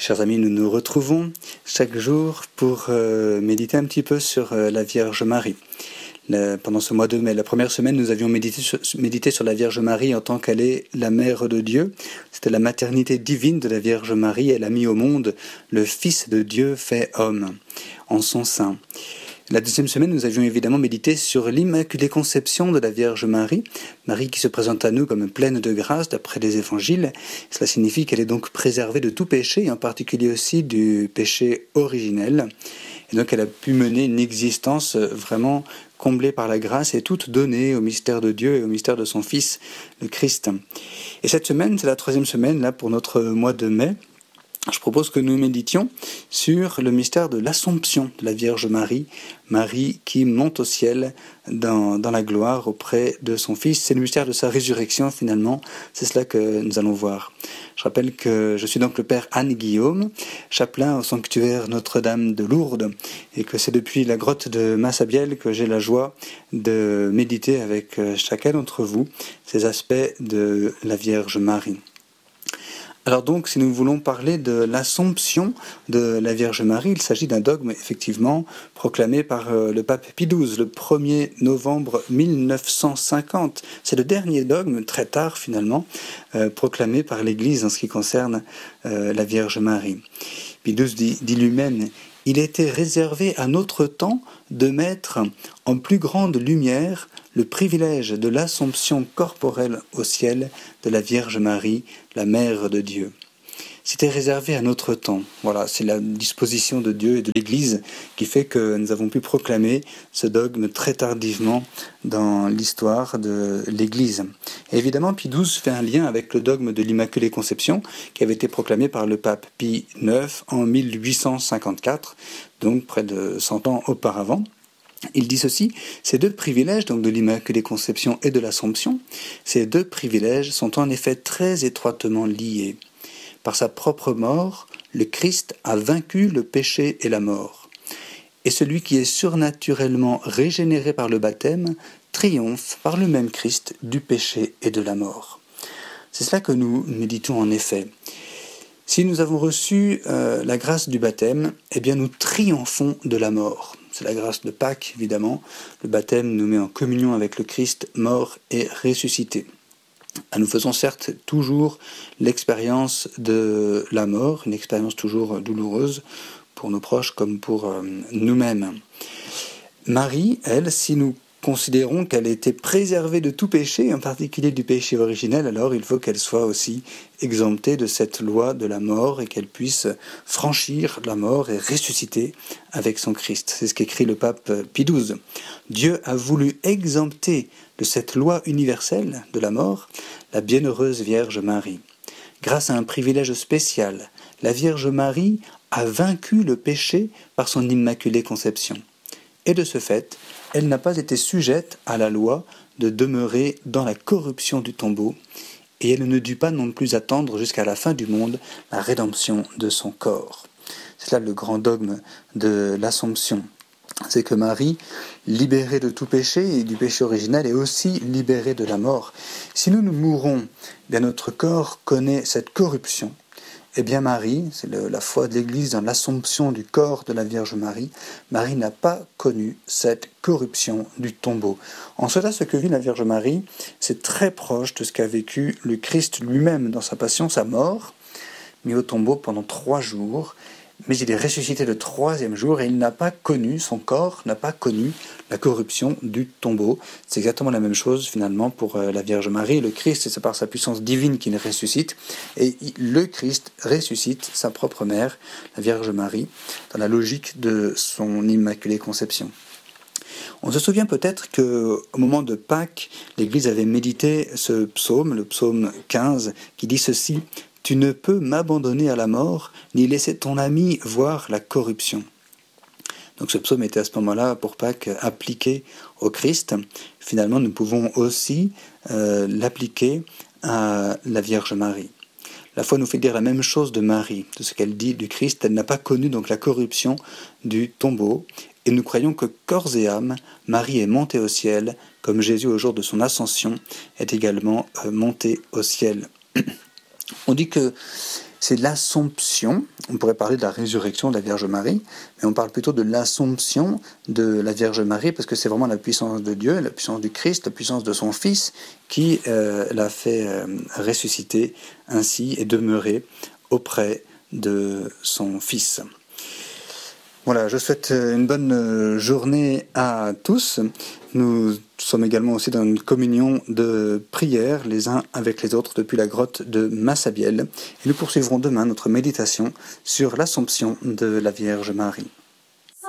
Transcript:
Chers amis, nous nous retrouvons chaque jour pour méditer un petit peu sur la Vierge Marie. Pendant ce mois de mai, la première semaine, nous avions médité sur la Vierge Marie en tant qu'elle est la mère de Dieu. C'était la maternité divine de la Vierge Marie. Elle a mis au monde le Fils de Dieu fait homme en son sein. La deuxième semaine, nous avions évidemment médité sur l'Immaculée Conception de la Vierge Marie. Marie qui se présente à nous comme pleine de grâce d'après les évangiles. Cela signifie qu'elle est donc préservée de tout péché, et en particulier aussi du péché originel. Et donc elle a pu mener une existence vraiment comblée par la grâce et toute donnée au mystère de Dieu et au mystère de son Fils, le Christ. Et cette semaine, c'est la troisième semaine là pour notre mois de mai. Je propose que nous méditions sur le mystère de l'Assomption de la Vierge Marie, Marie qui monte au ciel dans la gloire auprès de son Fils. C'est le mystère de sa résurrection finalement, c'est cela que nous allons voir. Je rappelle que je suis donc le Père Anne-Guillaume, chapelain au sanctuaire Notre-Dame de Lourdes, et que c'est depuis la grotte de Massabielle que j'ai la joie de méditer avec chacun d'entre vous ces aspects de la Vierge Marie. Alors donc, si nous voulons parler de l'Assomption de la Vierge Marie, il s'agit d'un dogme effectivement proclamé par le pape Pie XII le 1er novembre 1950. C'est le dernier dogme, très tard finalement, proclamé par l'Église en ce qui concerne la Vierge Marie. Pie XII dit lui-même: « Il était réservé à notre temps de mettre en plus grande lumière le privilège de l'Assomption corporelle au ciel de la Vierge Marie, la Mère de Dieu. » C'était réservé à notre temps. Voilà, c'est la disposition de Dieu et de l'Église qui fait que nous avons pu proclamer ce dogme très tardivement dans l'histoire de l'Église. Et évidemment, Pie XII fait un lien avec le dogme de l'Immaculée Conception qui avait été proclamé par le pape Pie IX en 1854, donc près de 100 ans auparavant. Il dit ceci: ces deux privilèges, donc de l'Immaculée Conception et de l'Assomption, ces deux privilèges sont en effet très étroitement liés. Par sa propre mort, le Christ a vaincu le péché et la mort. Et celui qui est surnaturellement régénéré par le baptême triomphe par le même Christ du péché et de la mort. C'est cela que nous méditons en effet. Si nous avons reçu la grâce du baptême, eh bien nous triomphons de la mort. C'est la grâce de Pâques, évidemment. Le baptême nous met en communion avec le Christ mort et ressuscité. Nous faisons certes toujours l'expérience de la mort, une expérience toujours douloureuse pour nos proches comme pour nous-mêmes. Marie, elle, si nous considérons qu'elle a été préservée de tout péché, en particulier du péché originel, alors il faut qu'elle soit aussi exemptée de cette loi de la mort et qu'elle puisse franchir la mort et ressusciter avec son Christ. C'est ce qu'écrit le pape Pie XII. Dieu a voulu exempter de cette loi universelle de la mort la bienheureuse Vierge Marie. Grâce à un privilège spécial, la Vierge Marie a vaincu le péché par son Immaculée Conception. Et de ce fait, elle n'a pas été sujette à la loi de demeurer dans la corruption du tombeau, et elle ne dut pas non plus attendre jusqu'à la fin du monde la rédemption de son corps. C'est là le grand dogme de l'Assomption. C'est que Marie, libérée de tout péché et du péché originel, est aussi libérée de la mort. Si nous mourons, bien notre corps connaît cette corruption. Eh bien Marie, c'est la foi de l'Église dans l'Assomption du corps de la Vierge Marie, Marie n'a pas connu cette corruption du tombeau. En cela, ce que vit la Vierge Marie, c'est très proche de ce qu'a vécu le Christ lui-même dans sa passion, sa mort, mis au tombeau pendant 3 jours, mais il est ressuscité le 3e jour et il n'a pas connu, son corps n'a pas connu la corruption du tombeau. C'est exactement la même chose finalement pour la Vierge Marie. Le Christ, c'est par sa puissance divine qu'il ressuscite, et le Christ ressuscite sa propre mère, la Vierge Marie, dans la logique de son Immaculée Conception. On se souvient peut-être qu'au moment de Pâques, l'Église avait médité ce psaume, le psaume 15, qui dit ceci: « Tu ne peux m'abandonner à la mort, ni laisser ton ami voir la corruption. » Donc ce psaume était à ce moment-là, pour Pâques, appliqué au Christ. Finalement, nous pouvons aussi l'appliquer à la Vierge Marie. La foi nous fait dire la même chose de Marie, de ce qu'elle dit du Christ. Elle n'a pas connu donc la corruption du tombeau. Et nous croyons que corps et âme, Marie est montée au ciel, comme Jésus au jour de son ascension est également monté au ciel. On dit que c'est l'Assomption. On pourrait parler de la résurrection de la Vierge Marie, mais on parle plutôt de l'Assomption de la Vierge Marie, parce que c'est vraiment la puissance de Dieu, la puissance du Christ, la puissance de son Fils, qui l'a fait ressusciter ainsi et demeurer auprès de son Fils. Voilà, je souhaite une bonne journée à tous. Nous sommes également aussi dans une communion de prière les uns avec les autres depuis la grotte de Massabielle. Et nous poursuivrons demain notre méditation sur l'Assomption de la Vierge Marie.